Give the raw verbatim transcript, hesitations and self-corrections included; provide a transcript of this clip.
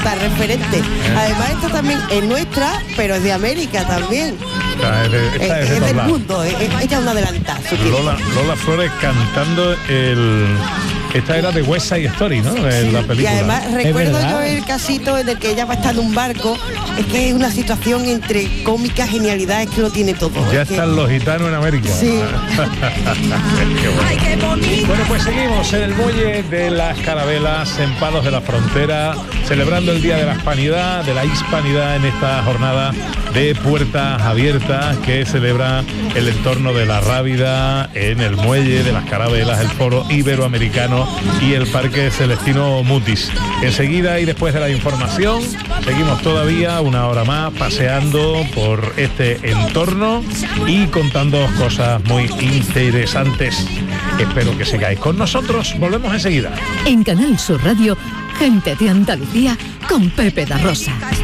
referente. ¿Eh? Además, esta también es nuestra, pero es de América también. Esta es, de, esta es, es, de es del lados. mundo, es, ella es una adelantada. Lola, Lola Flores cantando el... Esta era de West Side Story, ¿no? De Sí, la película. y además recuerdo yo el casito en el que ella va a estar en un barco. Es que es una situación entre cómica, genialidades que lo tiene todo. Ya es están que... los gitanos en América. Sí. Qué bueno. Bueno, pues seguimos en el muelle de las Carabelas, en Palos de la Frontera, celebrando el Día de la Hispanidad, de la Hispanidad en esta jornada de puertas abiertas que celebra el entorno de la Rábida en el muelle de las Carabelas, el Foro Iberoamericano y el Parque Celestino Mutis. Enseguida y después de la información seguimos todavía una hora más paseando por este entorno y contando cosas muy interesantes. Espero que sigáis con nosotros. Volvemos enseguida. En Canal Sur Radio, gente de Andalucía con Pepe da Rosa.